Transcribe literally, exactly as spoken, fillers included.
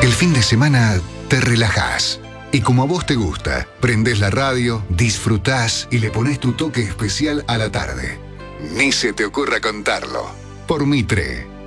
El fin de semana te relajás. Y como a vos te gusta, prendés la radio, disfrutás y le ponés tu toque especial a la tarde. Ni se te ocurra contarlo. Por Mitre.